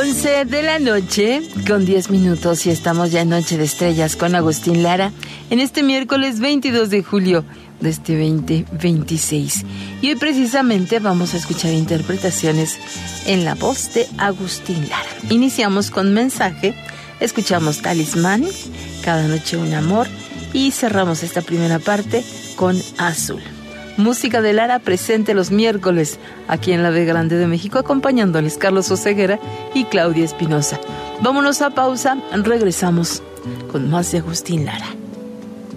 11 de la noche con 10 minutos y estamos ya en Noche de Estrellas con Agustín Lara en este miércoles 22 de julio de este 2026. Y hoy precisamente vamos a escuchar interpretaciones en la voz de Agustín Lara. Iniciamos con Mensaje, escuchamos Talismán, Cada noche un amor y cerramos esta primera parte con Azul. Música de Lara presente los miércoles aquí en la B Grande de México, acompañándoles Carlos Oseguera y Claudia Espinosa. Vámonos a pausa, regresamos con más de Agustín Lara.